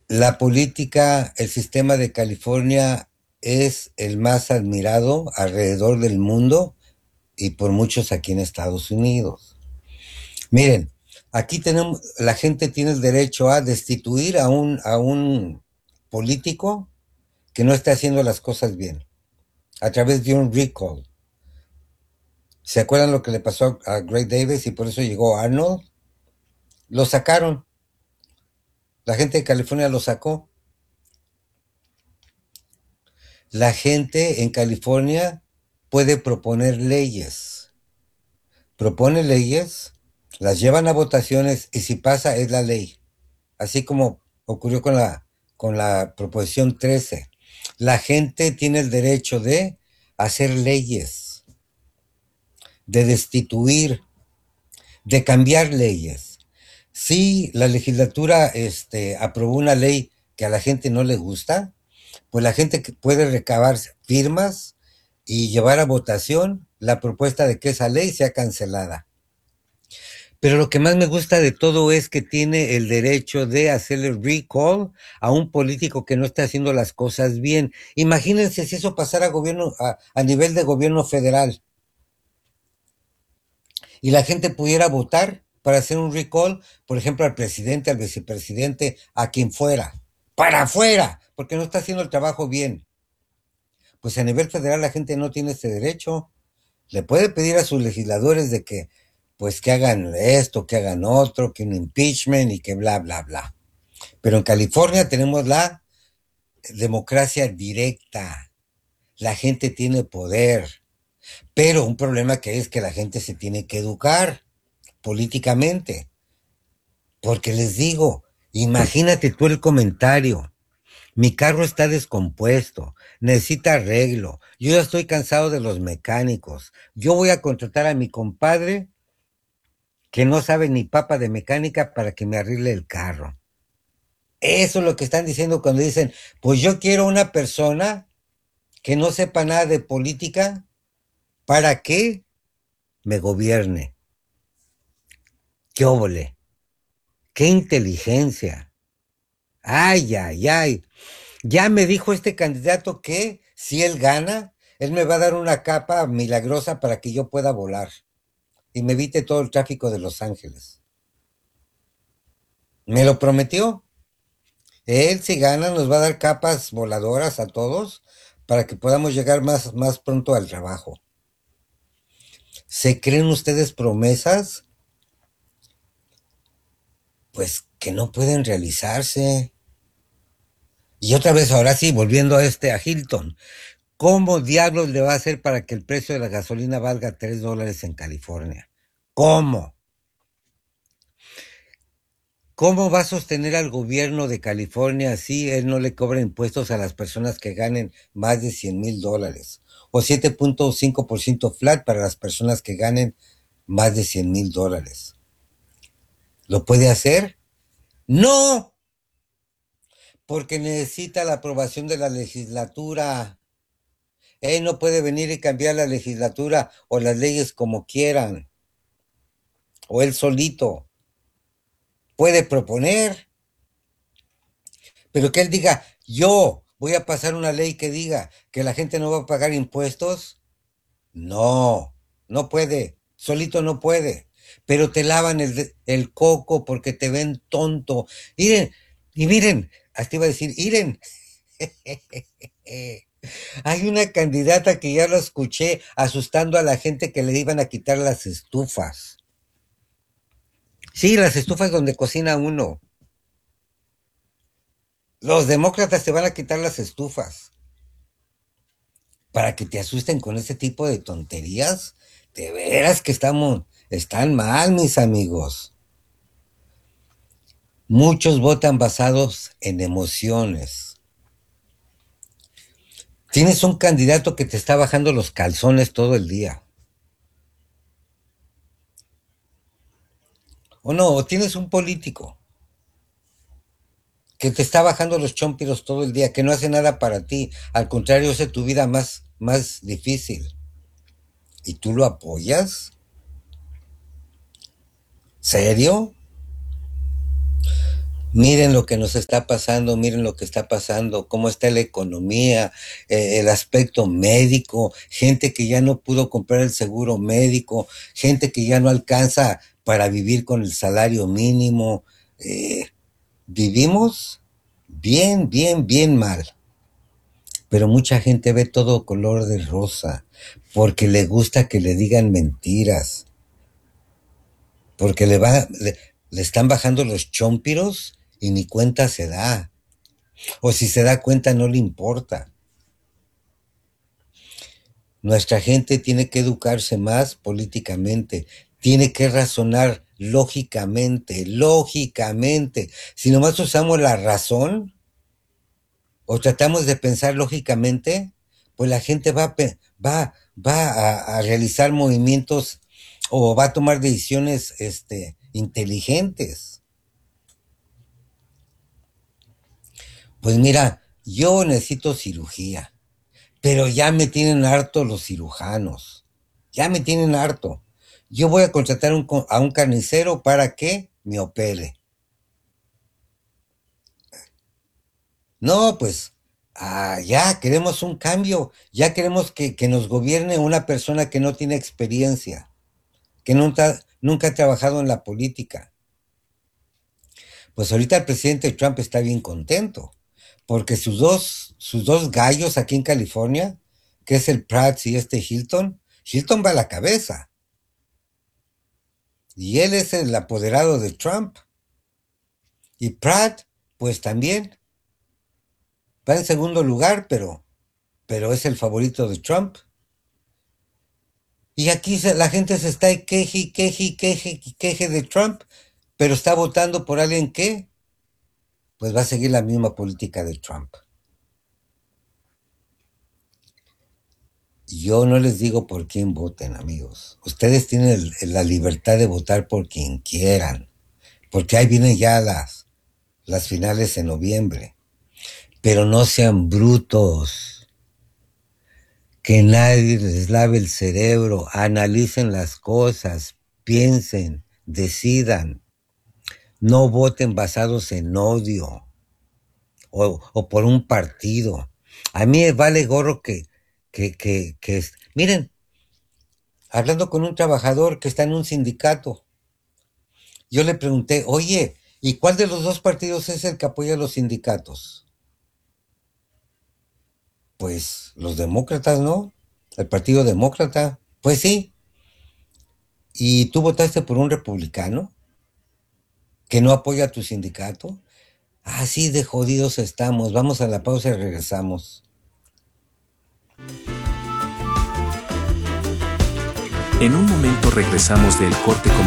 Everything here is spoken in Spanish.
La política, el sistema de California es el más admirado alrededor del mundo y por muchos aquí en Estados Unidos. Miren, aquí tenemos, la gente tiene el derecho a destituir a un político que no esté haciendo las cosas bien, a través de un recall. ¿Se acuerdan lo que le pasó a Greg Davis y por eso llegó Arnold? Lo sacaron, la gente de California lo sacó. La gente en California puede proponer leyes, propone leyes, las llevan a votaciones y si pasa es la ley, así como ocurrió con la proposición 13. La gente tiene el derecho de hacer leyes, de destituir, de cambiar leyes. Si la legislatura aprobó una ley que a la gente no le gusta, pues la gente puede recabar firmas y llevar a votación la propuesta de que esa ley sea cancelada. Pero lo que más me gusta de todo es que tiene el derecho de hacerle recall a un político que no está haciendo las cosas bien. Imagínense si eso pasara a nivel de gobierno federal y la gente pudiera votar para hacer un recall, por ejemplo, al presidente, al vicepresidente, a quien fuera, para afuera, porque no está haciendo el trabajo bien. Pues a nivel federal la gente no tiene ese derecho. Le puede pedir a sus legisladores de que, pues que hagan esto, que hagan otro, que un impeachment y que bla, bla, bla. Pero en California tenemos la democracia directa. La gente tiene poder. Pero un problema que es que la gente se tiene que educar políticamente. Porque les digo, imagínate tú el comentario. Mi carro está descompuesto, necesita arreglo. Yo ya estoy cansado de los mecánicos. Yo voy a contratar a mi compadre que no sabe ni papa de mecánica para que me arregle el carro. Eso es lo que están diciendo cuando dicen, pues yo quiero una persona que no sepa nada de política para que me gobierne. ¡Qué óvole! ¡Qué inteligencia! ¡Ay, ay, ay! Ya me dijo este candidato que si él gana, él me va a dar una capa milagrosa para que yo pueda volar y me evite todo el tráfico de Los Ángeles. Me lo prometió. Él, si gana, nos va a dar capas voladoras a todos para que podamos llegar más pronto al trabajo. ¿Se creen ustedes promesas? Pues que no pueden realizarse. Y otra vez, ahora sí, volviendo a Hilton. ¿Cómo diablos le va a hacer para que el precio de la gasolina valga $3 en California? ¿Cómo? ¿Cómo va a sostener al gobierno de California si él no le cobra impuestos a las personas que ganen más de $100,000? O 7.5% flat para las personas que ganen más de $100,000. ¿Lo puede hacer? No, porque necesita la aprobación de la legislatura. Él no puede venir y cambiar la legislatura o las leyes como quieran, o él solito. Puede proponer, pero que él diga, yo voy a pasar una ley que diga que la gente no va a pagar impuestos. No, no puede, solito no puede. Pero te lavan el coco porque te ven tonto. Miren, y miren, hasta iba a decir, miren, hay una candidata que ya lo escuché asustando a la gente que le iban a quitar las estufas. Sí, las estufas donde cocina uno. Los demócratas te van a quitar las estufas para que te asusten con ese tipo de tonterías. De veras que están mal, mis amigos. Muchos votan basados en emociones. Tienes un candidato que te está bajando los calzones todo el día. O no, o tienes un político que te está bajando los chompiros todo el día, que no hace nada para ti. Al contrario, hace tu vida más difícil. ¿Y tú lo apoyas? ¿Serio? Miren lo que nos está pasando, miren lo que está pasando, cómo está la economía, el aspecto médico, gente que ya no pudo comprar el seguro médico, gente que ya no alcanza para vivir con el salario mínimo. Eh, Vivimos bien, bien, bien mal, pero mucha gente ve todo color de rosa porque le gusta que le digan mentiras, porque le están bajando los chompiros y ni cuenta se da. O si se da cuenta no le importa. Nuestra gente tiene que educarse más políticamente, tiene que razonar lógicamente, lógicamente. Si nomás usamos la razón o tratamos de pensar lógicamente, pues la gente va a realizar movimientos o va a tomar decisiones inteligentes. Pues mira, yo necesito cirugía. Pero ya me tienen harto los cirujanos. Ya me tienen harto. Yo voy a contratar a un carnicero para que me opere. No, pues, ya queremos un cambio. Ya queremos que nos gobierne una persona que no tiene experiencia, que nunca ha trabajado en la política. Pues ahorita el presidente Trump está bien contento, porque sus dos gallos aquí en California, que es el Prats y Hilton, Hilton va a la cabeza. Y él es el apoderado de Trump. Y Pratt, pues también, va en segundo lugar, pero es el favorito de Trump. Y aquí la gente se está queje y queje y queje y queje de Trump, pero está votando por alguien que, pues va a seguir la misma política de Trump. Yo no les digo por quién voten, amigos. Ustedes tienen la libertad de votar por quien quieran, porque ahí vienen ya las finales en noviembre. Pero no sean brutos. Que nadie les lave el cerebro, analicen las cosas, piensen, decidan, no voten basados en odio o por un partido. A mí me vale gorro miren, hablando con un trabajador que está en un sindicato, yo le pregunté, oye, ¿y cuál de los dos partidos es el que apoya a los sindicatos? Pues los demócratas, ¿no? El Partido Demócrata. Pues sí. ¿Y tú votaste por un republicano que no apoya a tu sindicato? Así de jodidos estamos. Vamos a la pausa y regresamos. En un momento regresamos del corte comercial.